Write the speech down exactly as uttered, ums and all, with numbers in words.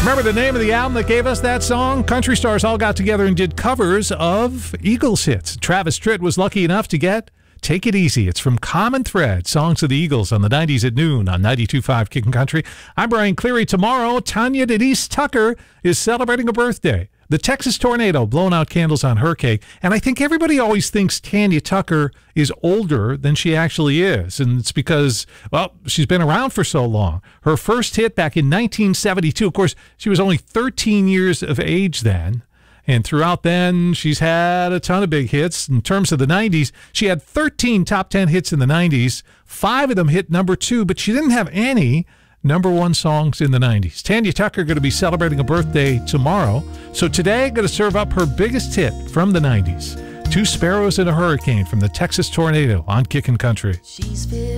Remember the name of the album that gave us that song? Country stars all got together and did covers of Eagles hits. Travis Tritt was lucky enough to get Take It Easy. It's from Common Thread, Songs of the Eagles on the nineties at noon on ninety-two point five Kickin' Country. I'm Brian Cleary. Tomorrow, Tanya Denise Tucker is celebrating a birthday. The Texas tornado blowing out candles on her cake. And I think everybody always thinks Tanya Tucker is older than she actually is. And it's because, well, she's been around for so long. Her first hit back in nineteen seventy-two. Of course, she was only thirteen years of age then. And throughout then, she's had a ton of big hits. In terms of the nineties, she had thirteen top ten hits in the nineties. Five of them hit number two, but she didn't have any number one songs in the nineties. Tanya Tucker going to be celebrating a birthday tomorrow. So today, going to serve up her biggest hit from the nineties. Two Sparrows and a Hurricane from the Texas tornado on Kickin' Country. She's